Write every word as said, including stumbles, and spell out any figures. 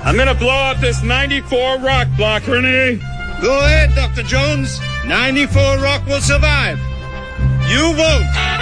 I'm going to blow up this ninety-four rock block, Renee. Go ahead, Doctor Jones. ninety-four rock will survive. You vote.